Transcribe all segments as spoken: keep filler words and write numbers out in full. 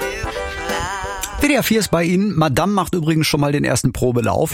W D R vier ist bei Ihnen. Madame macht übrigens schon mal den ersten Probelauf.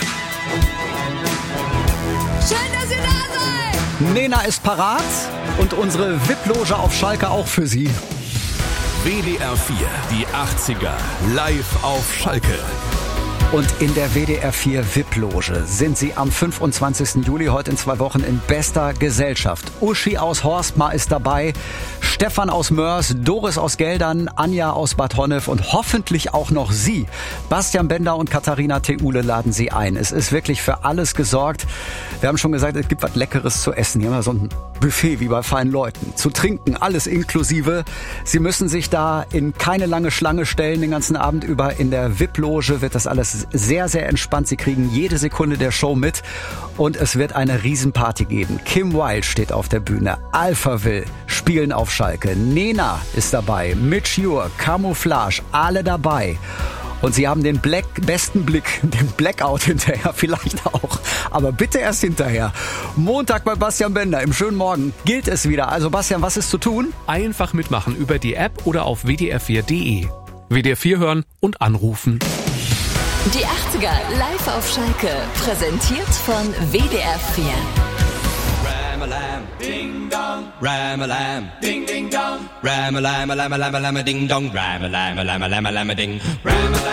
Schön, dass ihr da seid! Nena ist parat und unsere V I P-Loge auf Schalke auch für Sie. W D R vier, die achtziger, live auf Schalke. Und in der W D R vier V I P-Loge sind Sie am fünfundzwanzigsten Juli, heute in zwei Wochen, in bester Gesellschaft. Uschi aus Horstmar ist dabei, Stefan aus Mörs, Doris aus Geldern, Anja aus Bad Honnef und hoffentlich auch noch Sie. Bastian Bender und Katharina Theule laden Sie ein. Es ist wirklich für alles gesorgt. Wir haben schon gesagt, es gibt was Leckeres zu essen. Hier haben wir so ein Buffet wie bei feinen Leuten. Zu trinken, alles inklusive. Sie müssen sich da in keine lange Schlange stellen den ganzen Abend über. In der V I P-Loge wird das alles sehr, sehr entspannt. Sie kriegen jede Sekunde der Show mit und es wird eine Riesenparty geben. Kim Wilde steht auf der Bühne, Alphaville spielen auf Schalke, Nena ist dabei, Mitch Ure, Camouflage, alle dabei. Und Sie haben den Black, besten Blick, den Blackout hinterher vielleicht auch. Aber bitte erst hinterher. Montag bei Bastian Bender im schönen Morgen gilt es wieder. Also Bastian, was ist zu tun? Einfach mitmachen über die App oder auf w d r vier punkt d e. W D R vier hören und anrufen. Die achtziger live auf Schalke. Präsentiert von W D R vier. Ram-a-lam, ding dong, ram-a-lam, ding ding dong, ram-a-lam, lam-a-lam, lam-a-ding dong, ram-a-lam, lam-a-lam, lam-a-ding, ram-a-lam.